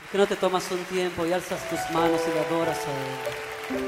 que no te tomas un tiempo y alzas tus manos y le adoras a Él.